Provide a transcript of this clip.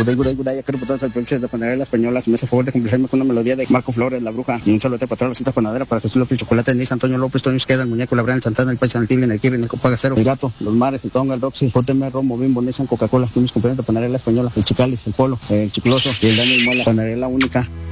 Good day, quiero botar el peluche de Panadería La Española. Si me hace favor de complacerme con una melodía de Marco Flores, La Bruja. Y un saludo para todas las citas panaderas, para Jesús López, Chocolate, Denise, Antonio López, Toño Esqueda, el Muñeco, Labrán, el Santana, el Paisa, el Tigre, el Kiri, el Copagacero, el Gato, Los Mares, el Tonga, el Roxy, JM, Romo, Bimbo, Nissan, Coca-Cola. Mis compañeros de Panadería La Española, el Chicales, el Polo, el Chicloso y el Daniel Muela. Panadería La Única.